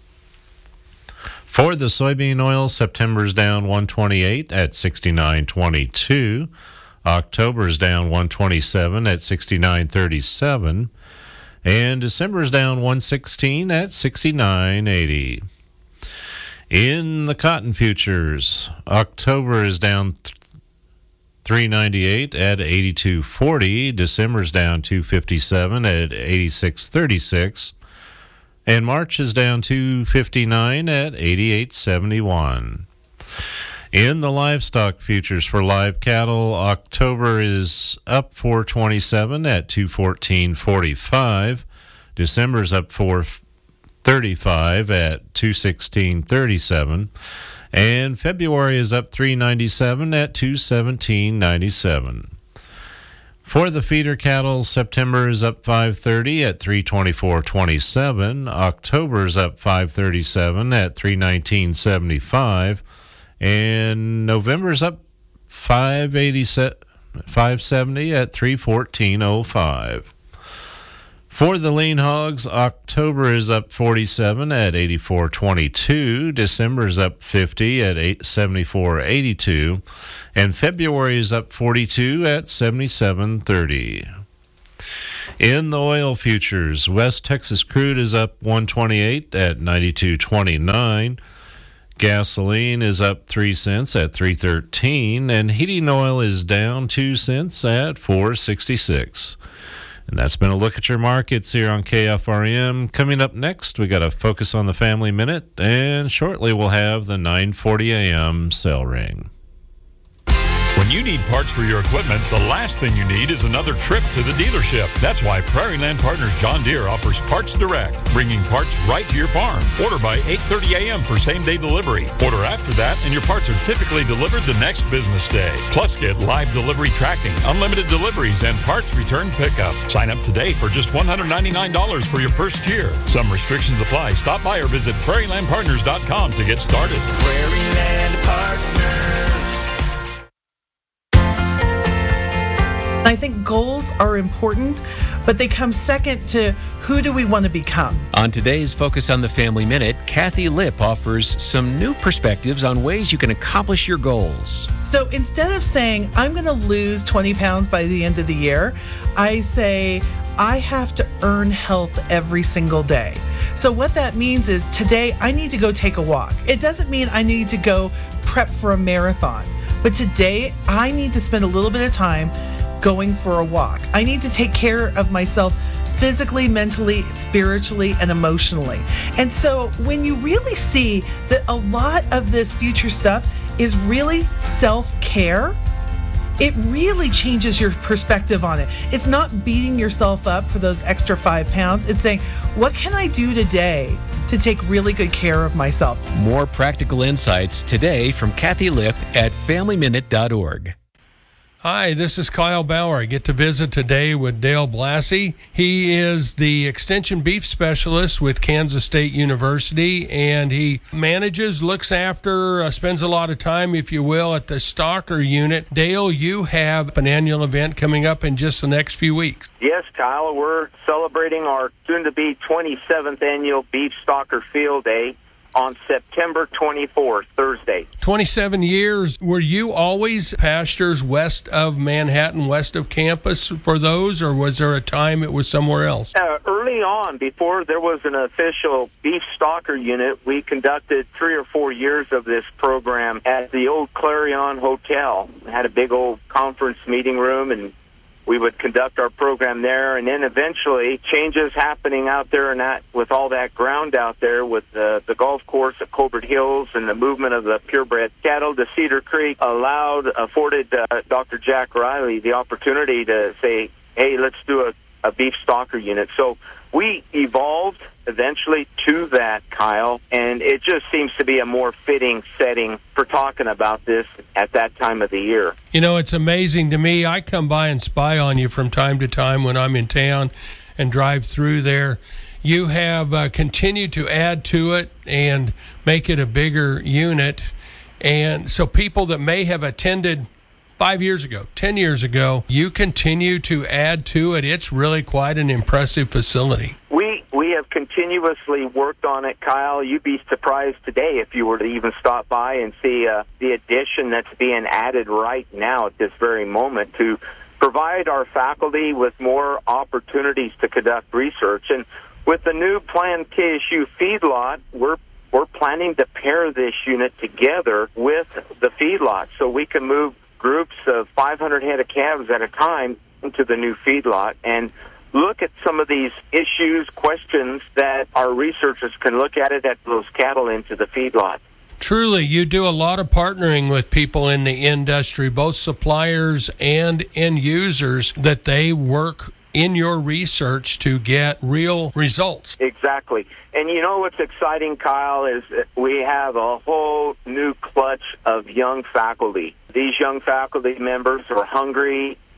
For the soybean oil, September's down one twenty-eight at sixty-nine twenty-two. October's down one twenty-seven at sixty-nine thirty-seven, and December's down one sixteen at sixty-nine eighty. In the cotton futures, October is down three ninety-eight at eighty-two forty. December's down two fifty-seven at eighty-six thirty-six, and March is down two fifty-nine at eighty-eight seventy-one. In the livestock futures for live cattle, October is up four twenty-seven at two fourteen forty-five. December's up four thirty-five at two sixteen thirty-seven. And February is up three ninety-seven at two seventeen ninety-seven. For the feeder cattle, September is up five thirty at three twenty-four twenty-seven. October is up five thirty-seven at three nineteen seventy-five, and November is up five eighty five seventy at three fourteen oh five. For the lean hogs, October is up forty-seven at eighty-four twenty-two, December is up fifty at eight seventy-four eighty-two, and February is up forty-two at seventy-seven thirty. In the oil futures, West Texas crude is up one twenty-eight at ninety-two twenty-nine. Gasoline is up three cents at three thirteen, and heating oil is down two cents at four sixty-six. And that's been a look at your markets here on K F R M. Coming up next, we got a Focus on the Family Minute, and shortly we'll have the nine forty a.m. Cell Ring. When you need parts for your equipment, the last thing you need is another trip to the dealership. That's why Prairie Land Partners John Deere offers Parts Direct, bringing parts right to your farm. Order by eight thirty a.m. for same-day delivery. Order after that, and your parts are typically delivered the next business day. Plus, get live delivery tracking, unlimited deliveries, and parts return pickup. Sign up today for just one hundred ninety-nine dollars for your first year. Some restrictions apply. Stop by or visit prairie land partners dot com to get started. Prairie Land Partners. I think goals are important, but they come second to who do we want to become. On today's Focus on the Family Minute, Kathy Lipp offers some new perspectives on ways you can accomplish your goals. So instead of saying, I'm going to lose twenty pounds by the end of the year, I say, I have to earn health every single day. So what that means is today I need to go take a walk. It doesn't mean I need to go prep for a marathon, but today I need to spend a little bit of time going for a walk. I need to take care of myself physically, mentally, spiritually, and emotionally. And so when you really see that a lot of this future stuff is really self-care, it really changes your perspective on it. It's not beating yourself up for those extra five pounds. It's saying, what can I do today to take really good care of myself? More practical insights today from Kathy Lipp at family minute dot org. Hi, this is Kyle Bauer. I get to visit today with Dale Blassie. He is the Extension Beef Specialist with Kansas State University, and he manages, looks after, uh, spends a lot of time, if you will, at the Stalker unit. Dale, you have an annual event coming up in just the next few weeks. Yes, Kyle, we're celebrating our soon-to-be twenty-seventh annual Beef Stalker Field Day on September twenty-fourth, Thursday. twenty-seven years. Were you always pastures west of Manhattan, west of campus for those, or was there a time it was somewhere else? Uh, early on, before there was an official Beef Stalker unit, we conducted three or four years of this program at the old Clarion Hotel. We had a big old conference meeting room, and we would conduct our program there, and then eventually changes happening out there and that with all that ground out there with the, the golf course at Colbert Hills and the movement of the purebred cattle to Cedar Creek allowed, afforded uh, Doctor Jack Riley the opportunity to say, hey, let's do a, a beef stalker unit. So we evolved eventually to that, Kyle, and it just seems to be a more fitting setting for talking about this at that time of the year. You know, it's amazing to me. I come by and spy on you from time to time when I'm in town and drive through there. You have uh, continued to add to it and make it a bigger unit. And so people that may have attended five years ago, ten years ago, you continue to add to it. It's really quite an impressive facility. We we have continuously worked on it, Kyle. You'd be surprised today if you were to even stop by and see uh, the addition that's being added right now at this very moment to provide our faculty with more opportunities to conduct research. And with the new planned K S U feedlot, we're we're planning to pair this unit together with the feedlot so we can move groups of five hundred head of calves at a time into the new feedlot and look at some of these issues, questions that our researchers can look at it at those cattle into the feedlot. Truly, you do a lot of partnering with people in the industry, both suppliers and end users, that they work in your research to get real results. Exactly. And you know what's exciting, Kyle, is that we have a whole new clutch of young faculty. These young faculty members are hungry,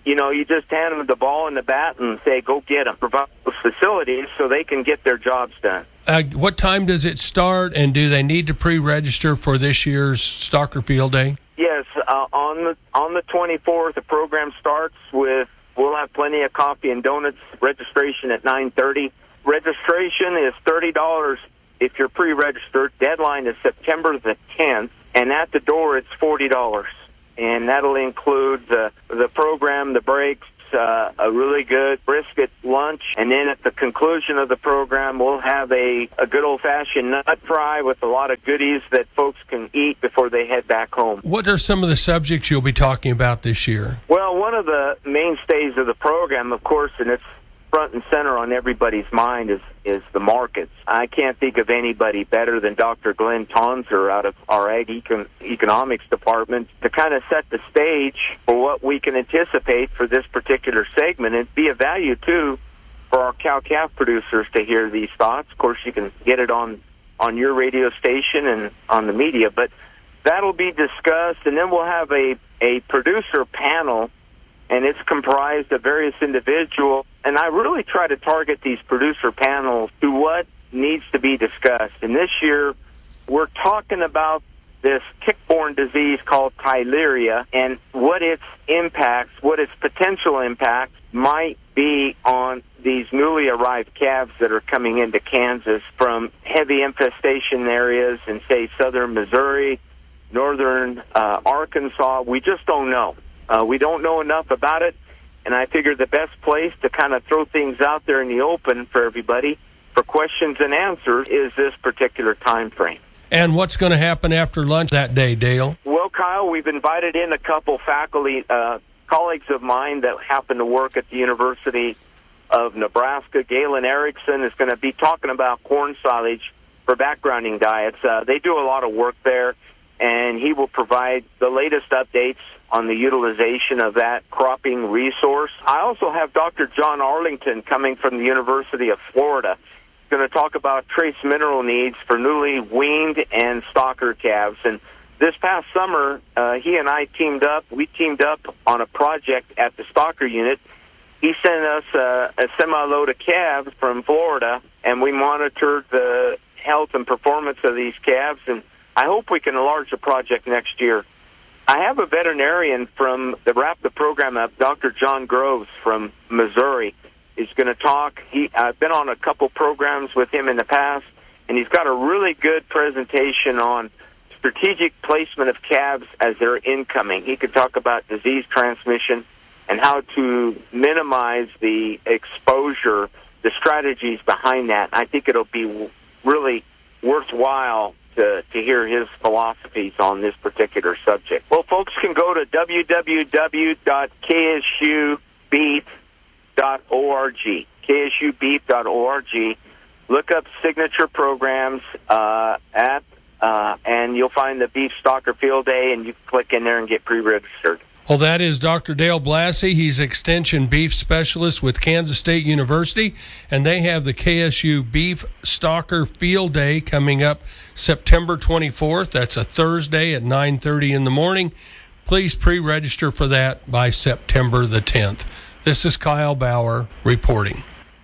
you know, you just hand them the ball and the bat and say, go get them. Provide those facilities so they can get their jobs done. Uh, what time does it start, and do they need to pre-register for this year's Stalker Field Day? Yes, uh, on the on the twenty-fourth, the program starts with, we'll have plenty of coffee and donuts, registration at nine thirty. Registration is thirty dollars if you're pre-registered. Deadline is September the tenth, and at the door it's forty dollars. And that'll include the, the program, the breaks, uh, a really good brisket lunch, and then at the conclusion of the program, we'll have a, a good old-fashioned nut fry with a lot of goodies that folks can eat before they head back home. What are some of the subjects you'll be talking about this year? Well, one of the mainstays of the program, of course, and it's front and center on everybody's mind, is, is the markets. I can't think of anybody better than Doctor Glenn Tonser out of our Ag Econ- Economics Department to kind of set the stage for what we can anticipate for this particular segment, and be a value, too, for our cow-calf producers to hear these thoughts. Of course, you can get it on, on your radio station and on the media, but that'll be discussed, and then we'll have a, a producer panel, and it's comprised of various individuals. And I really try to target these producer panels to what needs to be discussed. And this year, we're talking about this tick-borne disease called Theileria and what its impacts, what its potential impacts might be on these newly arrived calves that are coming into Kansas from heavy infestation areas in, say, southern Missouri, northern uh, Arkansas. We just don't know. Uh, we don't know enough about it. And I figured the best place to kind of throw things out there in the open for everybody for questions and answers is this particular time frame. And what's going to happen after lunch that day, Dale? Well, Kyle, we've invited in a couple faculty, uh, colleagues of mine that happen to work at the University of Nebraska. Galen Erickson is going to be talking about corn silage for backgrounding diets. Uh, they do a lot of work there, and he will provide the latest updates on the utilization of that cropping resource. I also have Doctor John Arlington coming from the University of Florida. He's going to talk about trace mineral needs for newly weaned and stalker calves. And this past summer, uh, he and I teamed up. We teamed up on a project at the stalker unit. He sent us uh, a semi-load of calves from Florida, and we monitored the health and performance of these calves. And I hope we can enlarge the project next year. I have a veterinarian from the wrap the program up, Doctor John Groves from Missouri. He's going to talk. He, I've been on a couple programs with him in the past, and he's got a really good presentation on strategic placement of calves as they're incoming. He could talk about disease transmission and how to minimize the exposure, the strategies behind that. I think it'll be really worthwhile To, to hear his philosophies on this particular subject. Well, folks can go to w w w dot k s u beef dot org, k s u beef dot org. Look up signature programs uh, at, uh, and you'll find the Beef Stalker Field Day, and you can click in there and get pre-registered. Well, that is Doctor Dale Blassie. He's Extension Beef Specialist with Kansas State University, and they have the K S U Beef Stalker Field Day coming up September twenty-fourth. That's a Thursday at nine thirty in the morning. Please pre-register for that by September the tenth. This is Kyle Bauer reporting.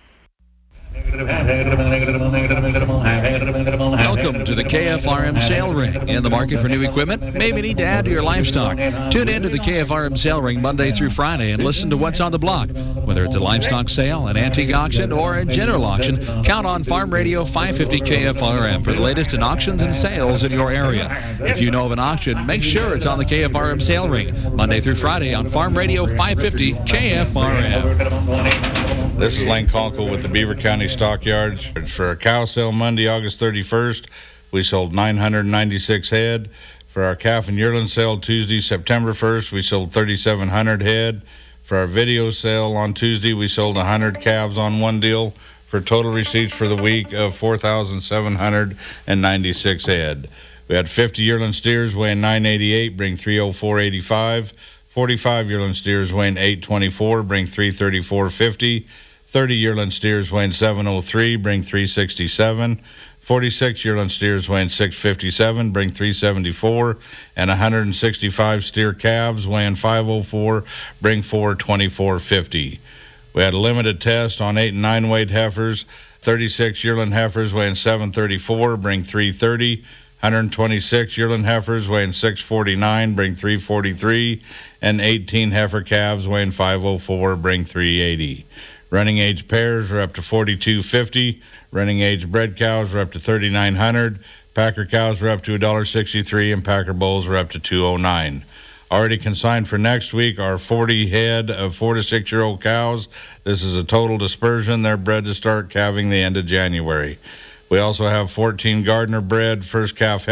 Welcome to the K F R M Sale Ring. In the market for new equipment? Maybe need to add to your livestock. Tune in to the K F R M Sale Ring Monday through Friday and listen to what's on the block. Whether it's a livestock sale, an antique auction, or a general auction, count on Farm Radio five fifty K F R M for the latest in auctions and sales in your area. If you know of an auction, make sure it's on the K F R M Sale Ring Monday through Friday on Farm Radio five fifty K F R M. This is Lane Conkle with the Beaver County Stockyards. For our cow sale Monday, August thirty-first, we sold nine hundred ninety-six head. For our calf and yearling sale Tuesday, September first, we sold thirty-seven hundred head. For our video sale on Tuesday, we sold one hundred calves on one deal for total receipts for the week of four thousand seven hundred ninety-six head. We had fifty yearling steers weighing nine eighty-eight, bring three oh four eighty-five. forty-five yearling steers weighing eight twenty-four, bring three thirty-four fifty. thirty yearling steers weighing seven oh three, bring three sixty-seven. forty-six yearling steers weighing six fifty-seven, bring three seventy-four, and one hundred sixty-five steer calves weighing five oh four, bring four twenty-four fifty. We had a limited test on eight and nine weight heifers, thirty-six yearling heifers weighing seven thirty-four, bring three thirty, one hundred twenty-six yearling heifers weighing six forty-nine, bring three forty-three, and eighteen heifer calves weighing five oh four, bring three eighty. Running age pairs are up to forty-two fifty. Running age bred cows are up to thirty-nine hundred. Packer cows are up to one sixty-three, and Packer bulls are up to two oh nine. Already consigned for next week are forty head of four to six year old cows. This is a total dispersion. They're bred to start calving the end of January. We also have fourteen Gardner bred first calf